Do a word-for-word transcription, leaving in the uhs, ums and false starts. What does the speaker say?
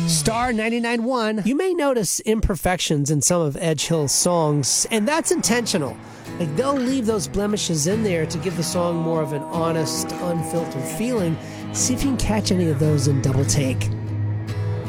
Star ninety-nine point one. You may notice imperfections in some of Edge Hill's songs, and that's intentional. Like, they'll leave those blemishes in there to give the song more of an honest, unfiltered feeling. See if you can catch any of those in Double Take.